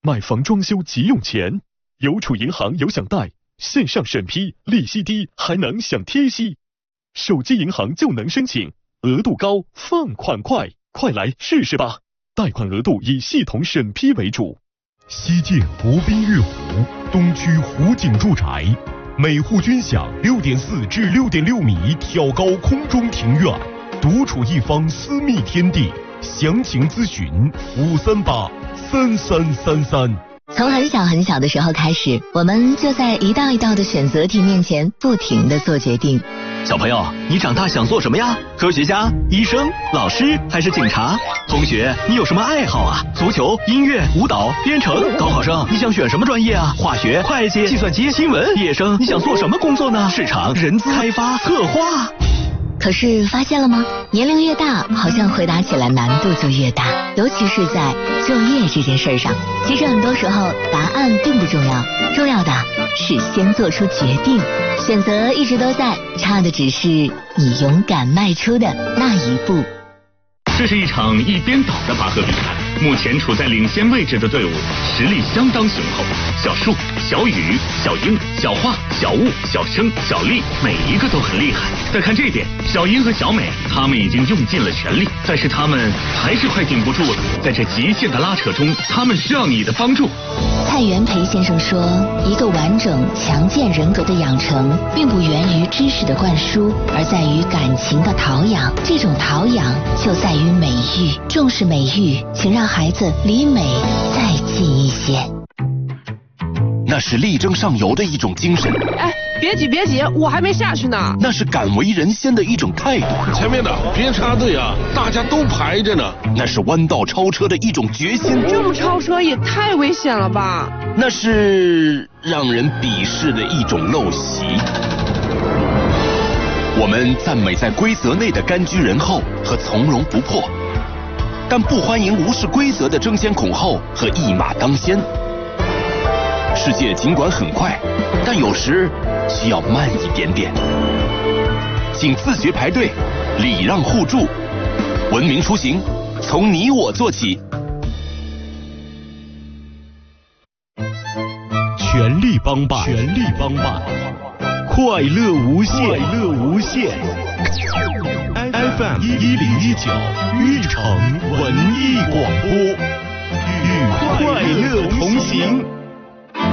买房装修急用钱，邮储银行有享贷，线上审批，利息低，还能享贴息。手机银行就能申请，额度高，放款快，快来试试吧！贷款额度以系统审批为主。 西建国宾悦湖东区湖景住宅，每户均享6.4至6.6米挑高空中庭院，独处一方私密天地。详情咨询5383333。 从很小很小的时候开始，我们就在一道一道的选择题面前不停地做决定。 小朋友，你长大想做什么呀？科学家、医生、老师还是警察？同学，你有什么爱好啊？足球、音乐、舞蹈、编程？高考生，你想选什么专业啊？化学、会计、计算机、新闻？毕业生，你想做什么工作呢？市场、人资、开发、策划。 可是发现了吗？年龄越大，好像回答起来难度就越大，尤其是在就业这件事上。其实很多时候答案并不重要，重要的是先做出决定。选择一直都在，差的只是你勇敢迈出的那一步。 这是一场一边倒的拔河比赛，目前处在领先位置的队伍实力相当雄厚。小树、小雨、小英、小花、小雾、小生、小丽，每一个都很厉害。再看这边，小英和小美，他们已经用尽了全力，但是他们还是快顶不住了。在这极限的拉扯中，他们需要你的帮助。 蔡元培先生说，一个完整强健人格的养成，并不源于知识的灌输，而在于感情的陶养。这种陶养就在于美育，重视美育，请让孩子离美再近一些。 那是力争上游的一种精神。 哎，别急别急，我还没下去呢。 那是敢为人先的一种态度。 前面的别插队啊，大家都排着呢。 那是弯道超车的一种决心。 这么超车也太危险了吧。 那是让人鄙视的一种陋习。我们赞美在规则内的甘居人后和从容不迫，但不欢迎无视规则的争先恐后和一马当先。世界尽管很快，但有时需要慢一点点。请自觉排队，礼让互助，文明出行，从你我做起。全力帮办，全力帮办，快乐无限，快乐无限。FM 1019玉城文艺广播，与快乐同行。